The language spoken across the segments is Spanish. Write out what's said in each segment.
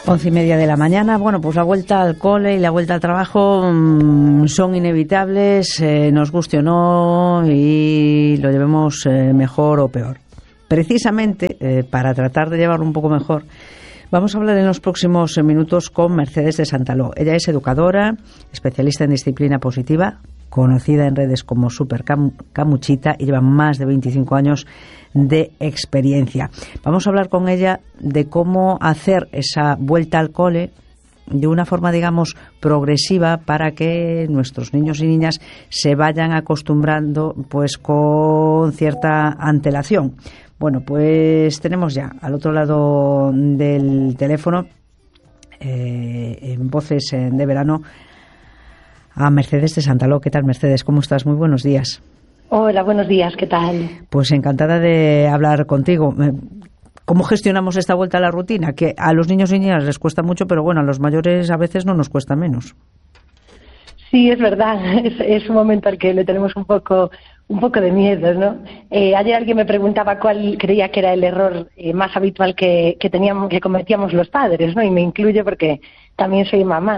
11:30 de la mañana. Bueno, pues la vuelta al cole y la vuelta al trabajo son inevitables, nos guste o no, y lo llevemos mejor o peor. Precisamente, para tratar de llevarlo un poco mejor, vamos a hablar en los próximos minutos con Mercedes de Santaló. Ella es educadora, especialista en disciplina positiva, conocida en redes como Super Camuchita, y lleva más de 25 años de experiencia. Vamos a hablar con ella de cómo hacer esa vuelta al cole de una forma, digamos, progresiva, para que nuestros niños y niñas se vayan acostumbrando pues con cierta antelación. Bueno, pues tenemos ya al otro lado del teléfono, en Voces de Verano, a Mercedes de Santaló. ¿Qué tal, Mercedes? ¿Cómo estás? Muy buenos días. Hola, buenos días, ¿qué tal? Pues encantada de hablar contigo. ¿Cómo gestionamos esta vuelta a la rutina? Que a los niños y niñas les cuesta mucho, pero bueno, a los mayores a veces no nos cuesta menos. Sí, es verdad, es un momento al que le tenemos un poco de miedo, ¿no? Ayer alguien me preguntaba cuál creía que era el error más habitual que cometíamos los padres, ¿no? Y me incluyo porque también soy mamá.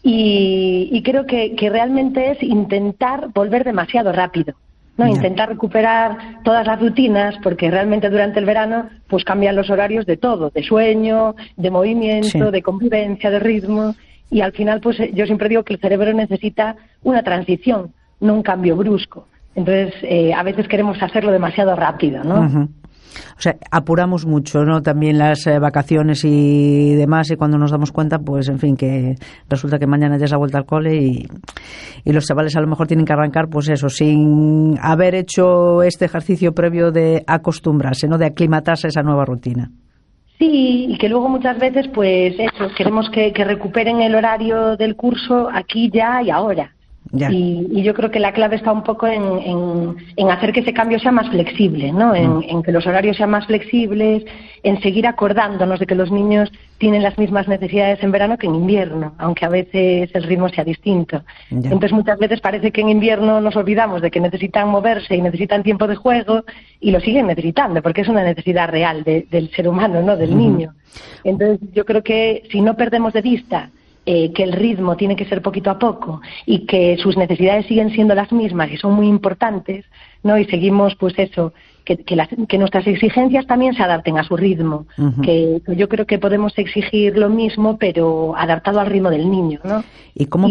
Y creo que realmente es intentar volver demasiado rápido, ¿no? Yeah. Intentar recuperar todas las rutinas, porque realmente durante el verano pues cambian los horarios de todo, de sueño, de movimiento, sí, de convivencia, de ritmo, y al final pues yo siempre digo que el cerebro necesita una transición, no un cambio brusco. Entonces a veces queremos hacerlo demasiado rápido, ¿no? Uh-huh. O sea, apuramos mucho, ¿no? También las vacaciones y demás, y cuando nos damos cuenta, pues en fin, que resulta que mañana ya es la vuelta al cole y los chavales a lo mejor tienen que arrancar, pues eso, sin haber hecho este ejercicio previo de acostumbrarse, ¿no? De aclimatarse a esa nueva rutina. Sí, y que luego muchas veces, pues eso, queremos que recuperen el horario del curso aquí, ya y ahora. Y yo creo que la clave está un poco en hacer que ese cambio sea más flexible, ¿no? En que los horarios sean más flexibles, en seguir acordándonos de que los niños tienen las mismas necesidades en verano que en invierno, aunque a veces el ritmo sea distinto. Ya. Entonces muchas veces parece que en invierno nos olvidamos de que necesitan moverse y necesitan tiempo de juego, y lo siguen necesitando, porque es una necesidad real del ser humano, ¿no? Del niño. Entonces yo creo que si no perdemos de vista que el ritmo tiene que ser poquito a poco y que sus necesidades siguen siendo las mismas y son muy importantes, ¿no? Y seguimos, pues eso, que nuestras exigencias también se adapten a su ritmo, uh-huh, que yo creo que podemos exigir lo mismo, pero adaptado al ritmo del niño, ¿no? ¿Y cómo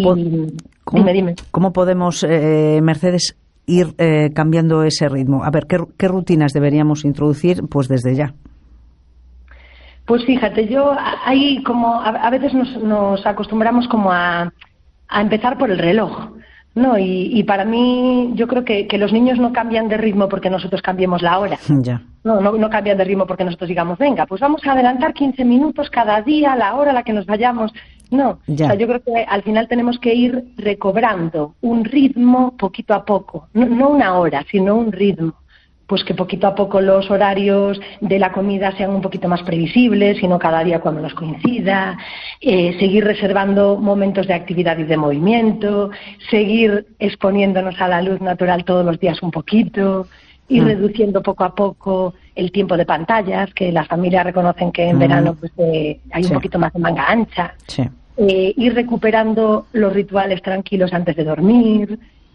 podemos, Mercedes, ir cambiando ese ritmo? A ver, ¿qué rutinas deberíamos introducir pues desde ya? Pues fíjate, yo ahí como a veces nos acostumbramos como a empezar por el reloj, ¿no? Y para mí yo creo que los niños no cambian de ritmo porque nosotros cambiemos la hora. Ya. No cambian de ritmo porque nosotros digamos, venga, pues vamos a adelantar 15 minutos cada día, la hora a la que nos vayamos. No, ya. O sea, yo creo que al final tenemos que ir recobrando un ritmo poquito a poco, no una hora, sino un ritmo. Pues que poquito a poco los horarios de la comida sean un poquito más previsibles, y no cada día cuando nos coincida, seguir reservando momentos de actividad y de movimiento, seguir exponiéndonos a la luz natural todos los días un poquito, ir reduciendo poco a poco el tiempo de pantallas, que las familias reconocen que en verano pues hay un poquito más de manga ancha, ir recuperando los rituales tranquilos antes de dormir,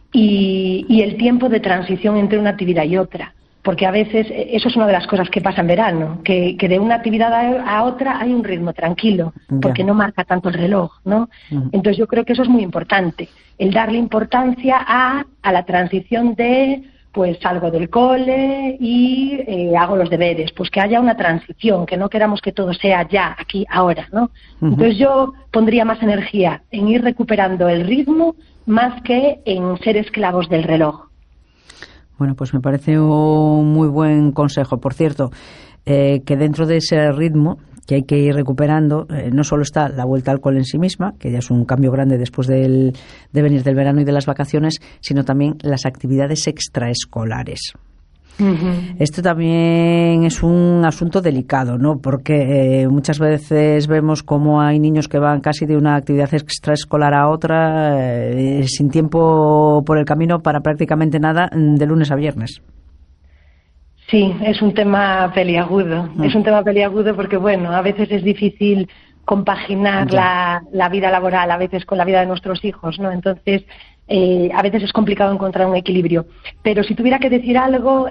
y el tiempo de transición entre una actividad y otra. Porque a veces eso es una de las cosas que pasa en verano, que de una actividad a otra hay un ritmo tranquilo, porque no marca tanto el reloj, ¿no? Entonces yo creo que eso es muy importante, el darle importancia a la transición de, pues salgo del cole y hago los deberes, pues que haya una transición, que no queramos que todo sea ya, aquí, ahora, ¿no? Entonces yo pondría más energía en ir recuperando el ritmo más que en ser esclavos del reloj. Bueno, pues me parece un muy buen consejo. Por cierto, que dentro de ese ritmo que hay que ir recuperando, no solo está la vuelta al cole en sí misma, que ya es un cambio grande después de venir del verano y de las vacaciones, sino también las actividades extraescolares. Uh-huh. Esto también es un asunto delicado, ¿no? Porque muchas veces vemos cómo hay niños que van casi de una actividad extraescolar a otra sin tiempo por el camino para prácticamente nada, de lunes a viernes. Sí, es un tema peliagudo. Es un tema peliagudo porque, bueno, a veces es difícil compaginar la vida laboral a veces con la vida de nuestros hijos, ¿no? Entonces, a veces es complicado encontrar un equilibrio. Pero si tuviera que decir algo,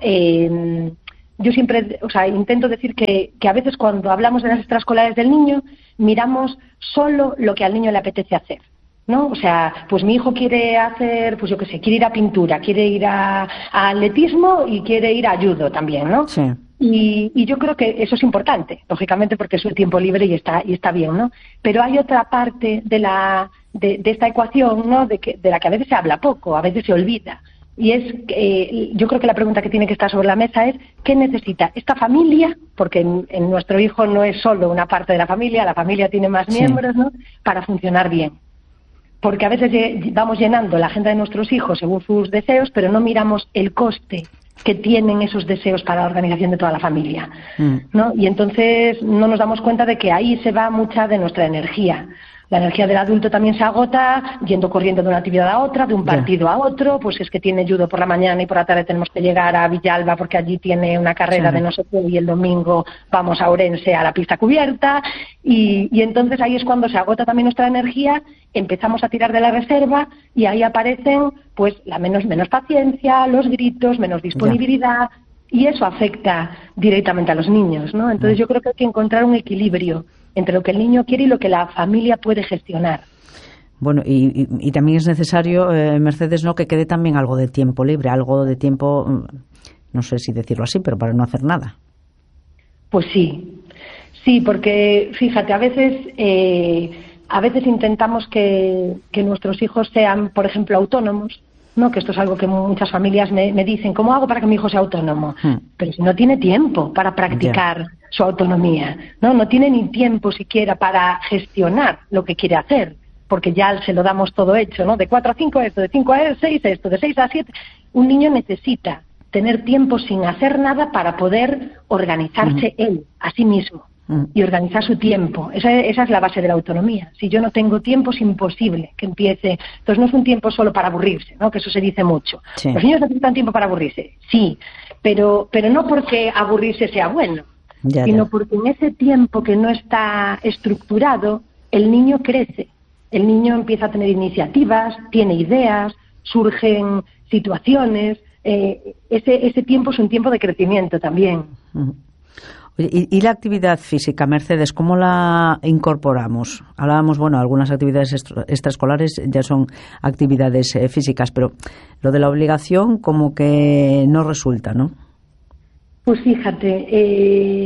yo siempre, intento decir que a veces cuando hablamos de las extraescolares del niño, miramos solo lo que al niño le apetece hacer, ¿no? O sea, pues mi hijo quiere hacer, pues yo qué sé, quiere ir a pintura, quiere ir a atletismo y quiere ir a judo también, ¿no? Sí. Y yo creo que eso es importante, lógicamente, porque es su tiempo libre y está bien, ¿no? Pero hay otra parte de esta ecuación, ¿no? De la que a veces se habla poco, a veces se olvida. Y yo creo que la pregunta que tiene que estar sobre la mesa es ¿qué necesita esta familia? Porque en nuestro hijo no es solo una parte de la familia tiene más miembros, ¿no? Para funcionar bien. Porque a veces vamos llenando la agenda de nuestros hijos según sus deseos, pero no miramos el coste que tienen esos deseos para la organización de toda la familia, ¿no? Y entonces no nos damos cuenta de que ahí se va mucha de nuestra energía. La energía del adulto también se agota yendo corriendo de una actividad a otra, de un partido a otro, pues es que tiene judo por la mañana y por la tarde tenemos que llegar a Villalba porque allí tiene una carrera de no sé qué y el domingo vamos a Ourense a la pista cubierta y entonces ahí es cuando se agota también nuestra energía, empezamos a tirar de la reserva y ahí aparecen pues la menos paciencia, los gritos, menos disponibilidad y eso afecta directamente a los niños, ¿no? Entonces yo creo que hay que encontrar un equilibrio entre lo que el niño quiere y lo que la familia puede gestionar. Bueno, y también es necesario, Mercedes, ¿no?, que quede también algo de tiempo libre, algo de tiempo, no sé si decirlo así, pero para no hacer nada. Pues sí, porque fíjate, a veces intentamos que nuestros hijos sean, por ejemplo, autónomos, ¿no? Que esto es algo que muchas familias me dicen, ¿cómo hago para que mi hijo sea autónomo? Pero si no tiene tiempo para practicar su autonomía, no tiene ni tiempo siquiera para gestionar lo que quiere hacer, porque ya se lo damos todo hecho, ¿no? De 4 a 5 esto, de 5 a 6 esto, de 6 a 7. Un niño necesita tener tiempo sin hacer nada para poder organizarse él, a sí mismo. Y organizar su tiempo. Esa es la base de la autonomía. Si yo no tengo tiempo, es imposible que empiece. Entonces no es un tiempo solo para aburrirse, ¿no? Que eso se dice mucho. Sí. Los niños necesitan tiempo para aburrirse, sí, pero no porque aburrirse sea bueno, sino porque en ese tiempo que no está estructurado, el niño crece. El niño empieza a tener iniciativas, tiene ideas, surgen situaciones. Ese tiempo es un tiempo de crecimiento también. ¿Y la actividad física, Mercedes, cómo la incorporamos? Hablábamos, algunas actividades extraescolares ya son actividades físicas, pero lo de la obligación como que no resulta, ¿no? Pues fíjate,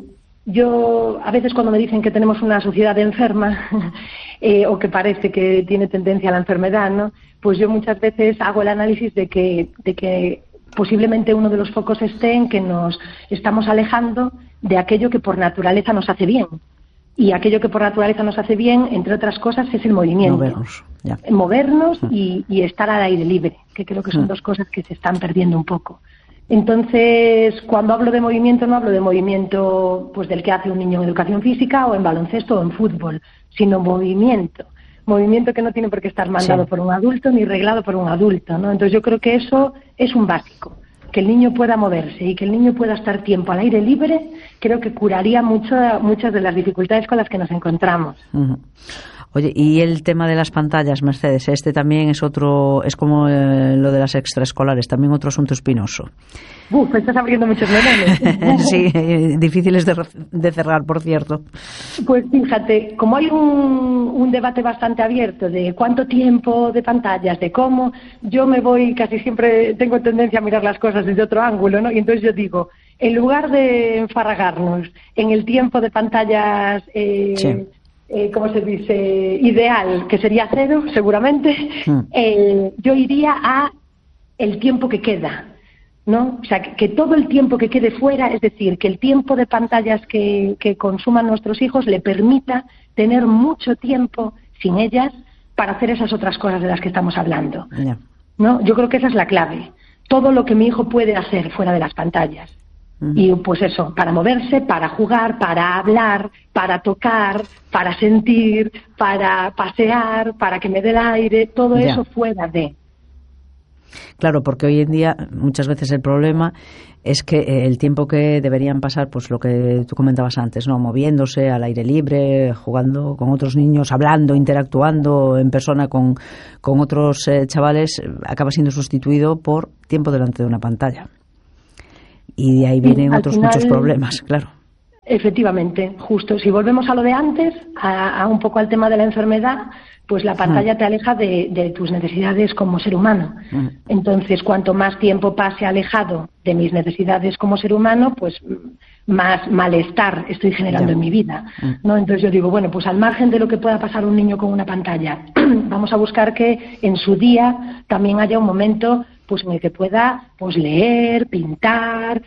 yo a veces cuando me dicen que tenemos una sociedad enferma o que parece que tiene tendencia a la enfermedad, ¿no? Pues yo muchas veces hago el análisis de que posiblemente uno de los focos esté en que nos estamos alejando de aquello que por naturaleza nos hace bien. Y aquello que por naturaleza nos hace bien, entre otras cosas, es el movimiento. Movernos y estar al aire libre, que creo que son dos cosas que se están perdiendo un poco. Entonces, cuando hablo de movimiento, no hablo de movimiento pues del que hace un niño en educación física o en baloncesto o en fútbol, sino movimiento que no tiene por qué estar mandado por un adulto ni reglado por un adulto, ¿no? Entonces yo creo que eso es un básico, que el niño pueda moverse y que el niño pueda estar tiempo al aire libre, creo que curaría muchas de las dificultades con las que nos encontramos. Oye, y el tema de las pantallas, Mercedes, este también es como lo de las extraescolares, también otro asunto espinoso. Estás abriendo muchos melones. Sí, difíciles de cerrar, por cierto. Pues fíjate, como hay un debate bastante abierto de cuánto tiempo de pantallas, de cómo, yo me voy, casi siempre tengo tendencia a mirar las cosas desde otro ángulo, ¿no? Y entonces yo digo, en lugar de enfarragarnos en el tiempo de pantallas... ¿cómo se dice? Ideal, que sería 0, seguramente, yo iría a el tiempo que queda, ¿no? O sea, que todo el tiempo que quede fuera, es decir, que el tiempo de pantallas que consuman nuestros hijos le permita tener mucho tiempo sin ellas para hacer esas otras cosas de las que estamos hablando, ¿no? Yo creo que esa es la clave. Todo lo que mi hijo puede hacer fuera de las pantallas. Y pues eso, para moverse, para jugar, para hablar, para tocar, para sentir, para pasear, para que me dé el aire, todo eso fuera de. Claro, porque hoy en día muchas veces el problema es que el tiempo que deberían pasar, pues lo que tú comentabas antes, ¿no? Moviéndose al aire libre, jugando con otros niños, hablando, interactuando en persona con otros chavales, acaba siendo sustituido por tiempo delante de una pantalla. Y de ahí vienen otros muchos problemas, claro. Efectivamente, justo. Si volvemos a lo de antes, a un poco al tema de la enfermedad, pues la pantalla te aleja de tus necesidades como ser humano. Entonces, cuanto más tiempo pase alejado de mis necesidades como ser humano, pues más malestar estoy generando en mi vida, ¿no? Entonces yo digo, bueno, pues al margen de lo que pueda pasar un niño con una pantalla, vamos a buscar que en su día también haya un momento pues en el que pueda pues leer, pintar,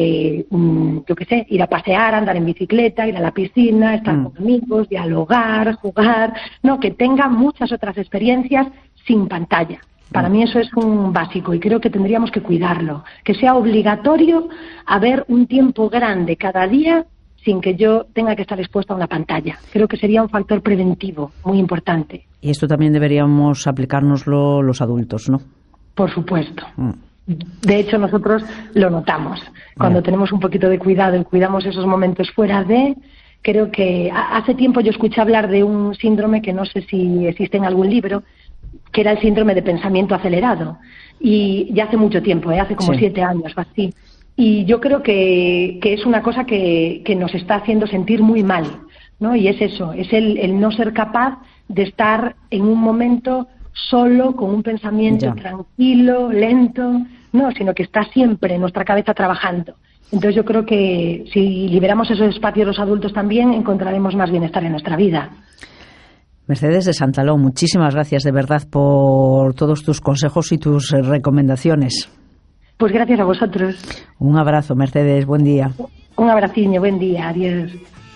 yo qué sé, ir a pasear, andar en bicicleta, ir a la piscina, estar con amigos, dialogar, jugar, no, que tenga muchas otras experiencias sin pantalla. Para mí eso es un básico y creo que tendríamos que cuidarlo, que sea obligatorio haber un tiempo grande cada día sin que yo tenga que estar expuesta a una pantalla. Creo que sería un factor preventivo muy importante. Y esto también deberíamos aplicárnoslo los adultos, ¿no? Por supuesto. De hecho, nosotros lo notamos. Cuando tenemos un poquito de cuidado y cuidamos esos momentos fuera de... Creo que hace tiempo yo escuché hablar de un síndrome que no sé si existe en algún libro, que era el síndrome de pensamiento acelerado. Y ya hace mucho tiempo, hace como 7 años o así. Y yo creo que es una cosa que nos está haciendo sentir muy mal, ¿no? Y es eso, es el no ser capaz de estar en un momento solo, con un pensamiento tranquilo, lento, no, sino que está siempre en nuestra cabeza trabajando. Entonces yo creo que si liberamos esos espacios los adultos también, encontraremos más bienestar en nuestra vida. Mercedes de Santaló, muchísimas gracias de verdad por todos tus consejos y tus recomendaciones. Pues gracias a vosotros. Un abrazo, Mercedes, buen día. Un abraciño, buen día, adiós.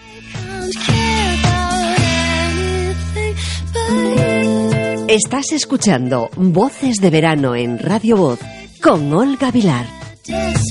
Estás escuchando Voces de Verano en Radio Voz con Olga Vilar.